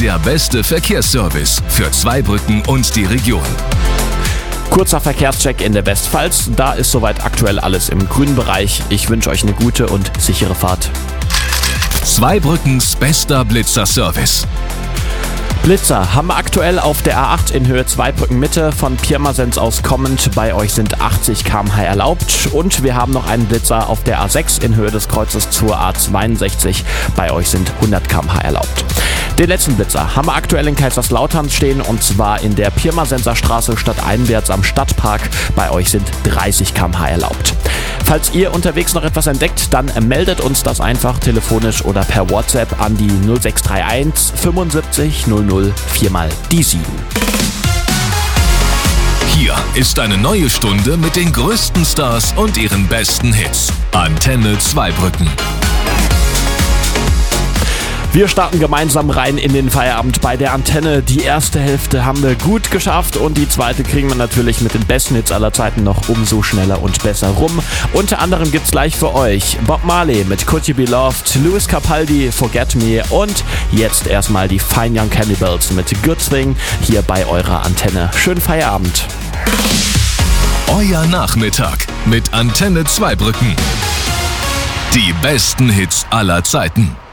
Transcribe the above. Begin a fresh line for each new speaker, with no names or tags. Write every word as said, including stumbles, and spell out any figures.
Der beste Verkehrsservice für Zweibrücken und die Region.
Kurzer Verkehrscheck in der Westpfalz. Da ist soweit aktuell alles im grünen Bereich. Ich wünsche euch eine gute und sichere Fahrt.
Zweibrückens bester Blitzer-Service.
Blitzer haben wir aktuell auf der A acht in Höhe Zweibrücken Mitte von Pirmasens aus kommend. Bei euch sind achtzig Kilometer pro Stunde erlaubt. Und wir haben noch einen Blitzer auf der A sechs in Höhe des Kreuzes zur A zweiundsechzig. Bei euch sind hundert Kilometer pro Stunde erlaubt. Den letzten Blitzer haben wir aktuell in Kaiserslautern stehen und zwar in der Pirmasenser Straße stadteinwärts am Stadtpark. Bei euch sind dreißig Kilometer pro Stunde erlaubt. Falls ihr unterwegs noch etwas entdeckt, dann meldet uns das einfach telefonisch oder per WhatsApp an die null sechs drei eins fünfundsiebzig null null vier mal die sieben.
Hier ist eine neue Stunde mit den größten Stars und ihren besten Hits. Antenne Zweibrücken.
Wir starten gemeinsam rein in den Feierabend bei der Antenne. Die erste Hälfte haben wir gut geschafft und die zweite kriegen wir natürlich mit den besten Hits aller Zeiten noch umso schneller und besser rum. Unter anderem gibt's gleich für euch Bob Marley mit Could You Be Loved, Lewis Capaldi, Forget Me und jetzt erstmal die Fine Young Cannibals mit Good Thing hier bei eurer Antenne. Schönen Feierabend.
Euer Nachmittag mit Antenne Zweibrücken. Die besten Hits aller Zeiten.